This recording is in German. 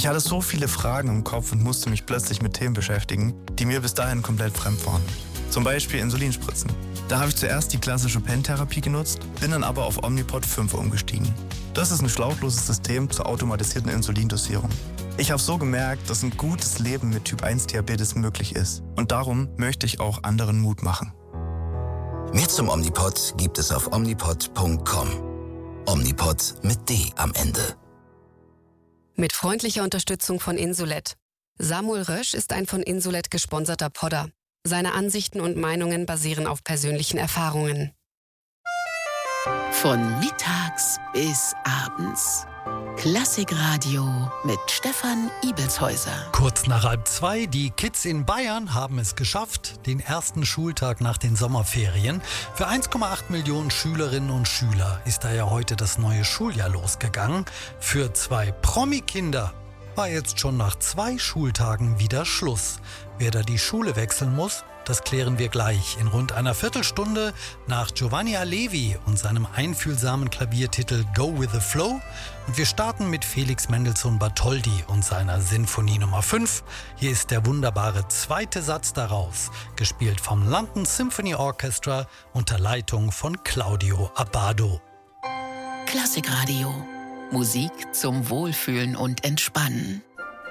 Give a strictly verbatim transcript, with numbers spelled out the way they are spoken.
Ich hatte so viele Fragen im Kopf und musste mich plötzlich mit Themen beschäftigen, die mir bis dahin komplett fremd waren. Zum Beispiel Insulinspritzen. Da habe ich zuerst die klassische Pen-Therapie genutzt, bin dann aber auf Omnipod fünf umgestiegen. Das ist ein schlauchloses System zur automatisierten Insulindosierung. Ich habe so gemerkt, dass ein gutes Leben mit Typ eins Diabetes möglich ist. Und darum möchte ich auch anderen Mut machen. Mehr zum Omnipod gibt es auf omnipod punkt com. Omnipod mit D am Ende. Mit freundlicher Unterstützung von Insulet. Samuel Rösch ist ein von Insulet gesponserter Podder. Seine Ansichten und Meinungen basieren auf persönlichen Erfahrungen. Von mittags bis abends. Klassikradio mit Stefan Ibelshäuser. Kurz nach halb zwei, die Kids in Bayern haben es geschafft, den ersten Schultag nach den Sommerferien. Für eins Komma acht Millionen Schülerinnen und Schüler ist da ja heute das neue Schuljahr losgegangen. Für zwei Promi-Kinder war jetzt schon nach zwei Schultagen wieder Schluss. Wer da die Schule wechseln muss, das klären wir gleich in rund einer Viertelstunde nach Giovanni Allevi und seinem einfühlsamen Klaviertitel Go with the Flow. Und wir starten mit Felix Mendelssohn Bartholdy und seiner Sinfonie Nummer fünf. Hier ist der wunderbare zweite Satz daraus, gespielt vom London Symphony Orchestra unter Leitung von Claudio Abbado. Klassikradio. Musik zum Wohlfühlen und Entspannen.